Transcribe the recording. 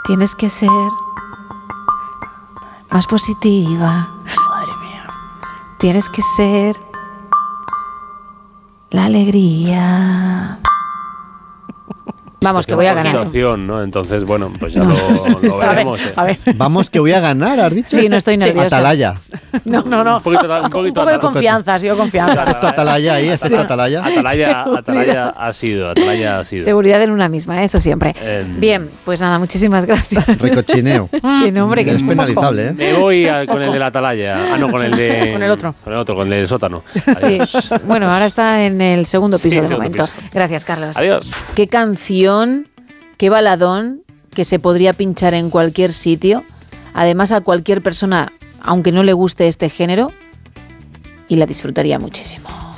Tienes que ser más positiva. Madre mía. Tienes que ser la alegría. Vamos, que voy a ganar. Situación, ¿no? Entonces, bueno, pues ya lo veremos. A ver. Vamos, que voy a ganar, ¿has dicho? Sí, no estoy nerviosa. Atalaya. No. Un poquito de confianza, ha sido confianza. Efecto Atalaya ahí, efecto Atalaya. Atalaya ha sido. Seguridad en una misma, eso siempre. Bien, pues nada, muchísimas gracias. Recochineo. Qué nombre, que Es penalizable, ¿eh? Me voy con el de la Atalaya. No, con el de... Con el otro. Con el del sótano. Sí. Bueno, ahora está en el segundo piso de momento. Piso. Gracias, Carlos. Adiós. Qué canción, qué baladón que se podría pinchar en cualquier sitio. Además, a cualquier persona, aunque no le guste este género, y la disfrutaría muchísimo.